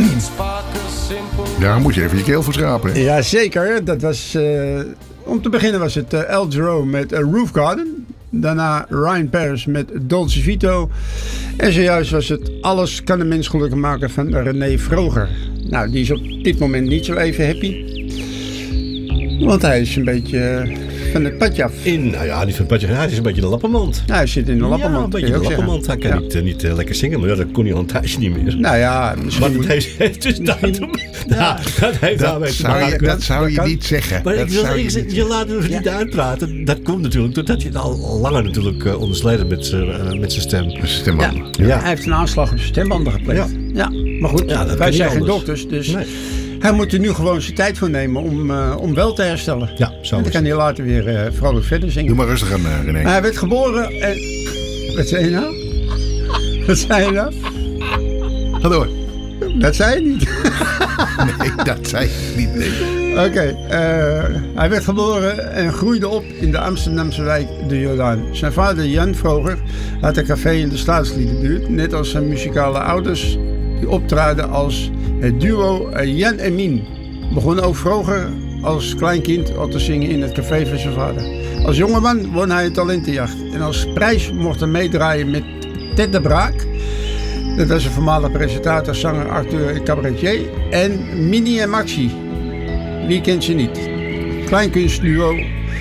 Daar moet je even je keel voor schrapen. Ja, zeker. Dat was, om te beginnen was het El Giro met Roof Garden. Daarna Ryan Paris met Dolce Vito. En zojuist was het Alles kan een mens gelukkig maken van René Vroger. Nou, die is op dit moment niet zo even happy. Want hij is een beetje van het padje af. Nou ja, niet van het padje. Hij is een beetje de lappenmand. Nou, hij zit in de lappenmand. Ja, een beetje de lappenmand. Hij kan niet lekker zingen, maar dat kon hij al een tijdje niet meer. Nou ja, misschien... Maar dat heeft dus datum. Ja, dat heeft daarmee te maken. Dat zou je niet zeggen. Maar je laat hem niet uitpraten. Dat komt natuurlijk doordat je al langer natuurlijk ondersleden met zijn stem. Stembanden. Ja. Hij heeft een aanslag op zijn stembanden gepleegd. Ja. Maar goed, wij zijn geen dokters, dus... Nee. Hij moet er nu gewoon zijn tijd voor nemen om wel te herstellen. Ja, zo. En dan kan hij later weer vrolijk verder zingen. Doe maar rustig aan, René. Hij werd geboren en... Wat zei je nou? Wat zei je nou? Ga door. Dat zei je niet. Nee, dat zei ik niet. Nee. Oké. Hij werd geboren en groeide op in de Amsterdamse wijk De Jordaan. Zijn vader Jan Vroger had een café in de Staatsliedenbuurt. Net als zijn muzikale ouders die optraden als het duo Jan en Mien. Begon ook Vroger als kleinkind al te zingen in het café van zijn vader. Als jongeman won hij een talentenjacht. En als prijs mocht hij meedraaien met Ted de Braak. Dat was een voormalig presentator, zanger, acteur en cabaretier. En Minnie en Maxi. Wie kent ze niet? Kleinkunstduo.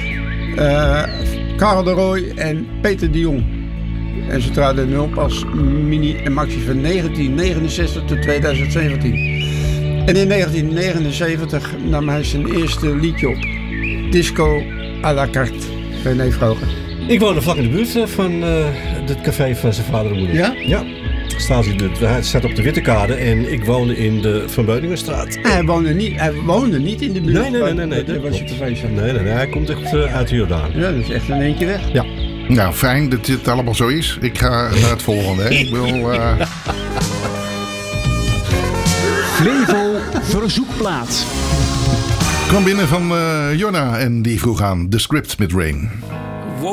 Karel de Rooij en Peter de Jong. En ze traden nu op als Minnie en Maxi van 1969 tot 2017. En in 1979 nam hij zijn eerste liedje op. Disco à la carte. René Vroger. Ik woonde vlak in de buurt van het café van zijn vader en moeder. Ja? Ja. Hij staat op de Wittekade en ik woonde in de Van Beuningenstraat. Hij woonde niet in de buurt. Nee. Dat was je café. Nee, hij komt echt uit de Jordaan. Ja, dat is echt in één keer weg. Ja. Nou, fijn dat dit allemaal zo is. Ik ga naar het volgende. Hè. Ik wil... Flevo Verzoekplaat. kwam binnen van Jonna en die vroeg aan The Script met Rain.